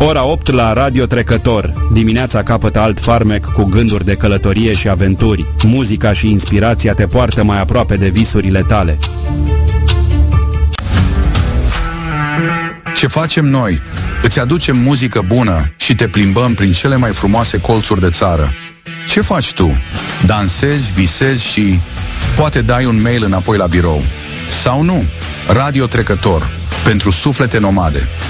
Ora 8 la Radio Trecător. Dimineața capătă alt farmec cu gânduri de călătorie și aventuri. Muzica și inspirația te poartă mai aproape de visurile tale. Ce facem noi? Îți aducem muzică bună și te plimbăm prin cele mai frumoase colțuri de țară. Ce faci tu? Dansezi, visezi și poate dai un mail înapoi la birou. Sau nu? Radio Trecător, pentru suflete nomade.